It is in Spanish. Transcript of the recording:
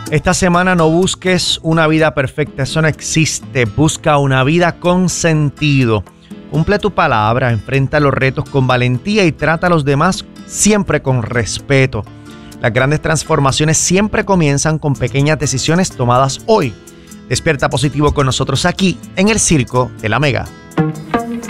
Esta semana no busques una vida perfecta, eso no existe. Busca una vida con sentido. Cumple tu palabra, enfrenta los retos con valentía y trata a los demás siempre con respeto. Las grandes transformaciones siempre comienzan con pequeñas decisiones tomadas hoy. Despierta positivo con nosotros aquí en el Circo de la Mega.